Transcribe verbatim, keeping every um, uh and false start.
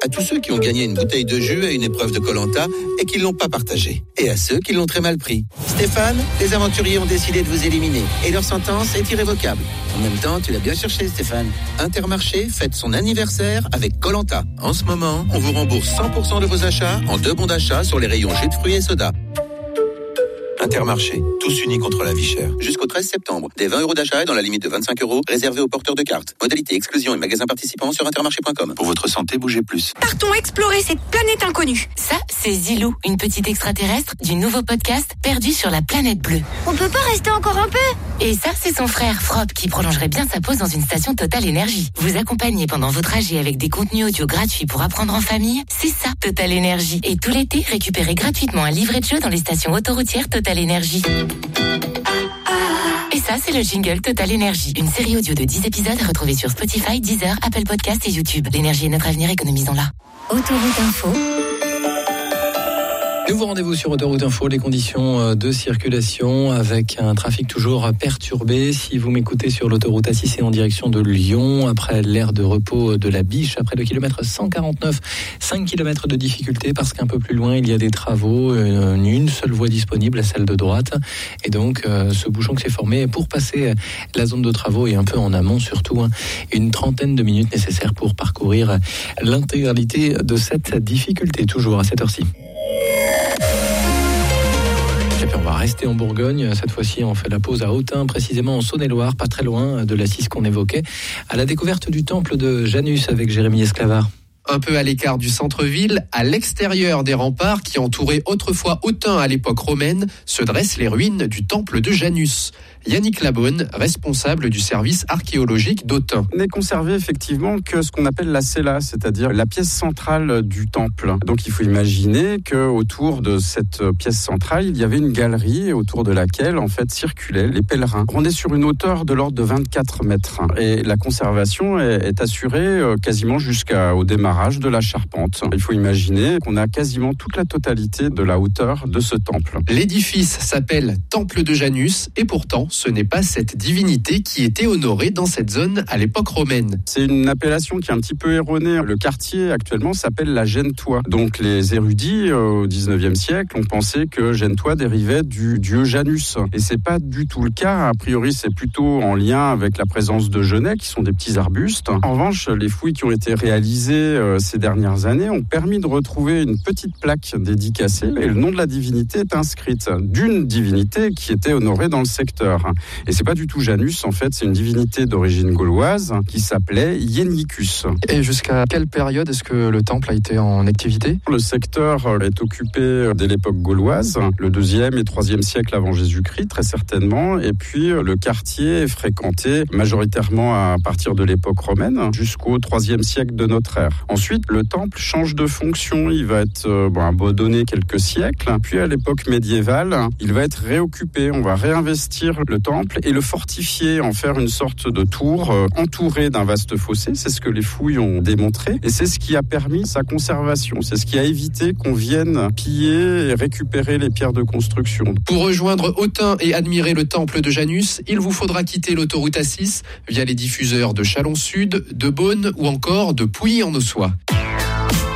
à tous ceux qui ont gagné une bouteille de jus à une épreuve de Koh-Lanta et qui ne l'ont pas partagé. Et à ceux qui l'ont très mal pris. Stéphane, les aventuriers ont décidé de vous éliminer et leur sentence est irrévocable. En même temps, tu l'as bien cherché, Stéphane. Intermarché fête son anniversaire avec Koh-Lanta. En ce moment, on vous rembourse cent pour cent de vos achats en deux bons d'achat sur les rayons jus de fruits et soda. Intermarché, tous unis contre la vie chère. Jusqu'au treize septembre, des vingt euros d'achat et dans la limite de vingt-cinq euros réservés aux porteurs de cartes. Modalité exclusion et magasins participants sur intermarché point com. Pour votre santé, bougez plus. Partons explorer cette planète inconnue. Ça, c'est Zilou, une petite extraterrestre du nouveau podcast Perdu sur la planète bleue. On peut pas rester encore un peu? Et ça, c'est son frère Frop qui prolongerait bien sa pause dans une station Total Énergie. Vous accompagnez pendant vos trajets avec des contenus audio gratuits pour apprendre en famille. C'est ça, Total Énergie. Et tout l'été, récupérez gratuitement un livret de jeu dans les stations autoroutières Total Énergie. Et ça, c'est le jingle Total Énergie. Une série audio de dix épisodes retrouvée sur Spotify, Deezer, Apple Podcasts et YouTube. L'énergie est notre avenir, économisons-la. Autoroute Info. Nouveau rendez-vous sur Autoroute Info, les conditions de circulation avec un trafic toujours perturbé. Si vous m'écoutez sur l'autoroute A six et en direction de Lyon, après l'aire de repos de la Biche, après le kilomètre cent quarante-neuf, cinq kilomètres de difficulté parce qu'un peu plus loin, il y a des travaux, une, une seule voie disponible, celle de droite. Et donc, euh, ce bouchon qui s'est formé pour passer la zone de travaux et un peu en amont surtout, hein, une trentaine de minutes nécessaires pour parcourir l'intégralité de cette difficulté, toujours à cette heure-ci. Et puis on va rester en Bourgogne. Cette fois-ci, on fait la pause à Autun, précisément en Saône-et-Loire, pas très loin de la Cisse qu'on évoquait, à la découverte du temple de Janus avec Jérémy Esclavard. Un peu à l'écart du centre-ville, à l'extérieur des remparts qui entouraient autrefois Autun à l'époque romaine, se dressent les ruines du temple de Janus. Yannick Labonne, responsable du service archéologique d'Autun. N'est conservé effectivement que ce qu'on appelle la cella, c'est-à-dire la pièce centrale du temple. Donc il faut imaginer qu'autour de cette pièce centrale, il y avait une galerie autour de laquelle en fait circulaient les pèlerins. On est sur une hauteur de l'ordre de vingt-quatre mètres et la conservation est, est assurée quasiment jusqu'au démarrage de la charpente. Il faut imaginer qu'on a quasiment toute la totalité de la hauteur de ce temple. L'édifice s'appelle Temple de Janus et pourtant ce n'est pas cette divinité qui était honorée dans cette zone à l'époque romaine. C'est une appellation qui est un petit peu erronée. Le quartier actuellement s'appelle la Gentois. Donc les érudits au dix-neuvième siècle ont pensé que Gentois dérivait du dieu Janus. Et c'est pas du tout le cas. A priori, c'est plutôt en lien avec la présence de genêts qui sont des petits arbustes. En revanche, les fouilles qui ont été réalisées ces dernières années ont permis de retrouver une petite plaque dédicacée et le nom de la divinité est inscrite d'une divinité qui était honorée dans le secteur. Et c'est pas du tout Janus, en fait, c'est une divinité d'origine gauloise qui s'appelait Iennicus. Et jusqu'à quelle période est-ce que le temple a été en activité ? Le secteur est occupé dès l'époque gauloise, le deuxième et troisième siècle avant Jésus-Christ, très certainement. Et puis le quartier est fréquenté majoritairement à partir de l'époque romaine jusqu'au troisième siècle de notre ère. Ensuite, le temple change de fonction. Il va être bon, abandonné quelques siècles. Puis à l'époque médiévale, il va être réoccupé. On va réinvestir le temple et le fortifier, en faire une sorte de tour euh, entourée d'un vaste fossé. C'est ce que les fouilles ont démontré et c'est ce qui a permis sa conservation. C'est ce qui a évité qu'on vienne piller et récupérer les pierres de construction. Pour rejoindre Autun et admirer le temple de Janus, il vous faudra quitter l'autoroute A six via les diffuseurs de Chalon-Sud, de Beaune ou encore de Pouilly-en-Ossois.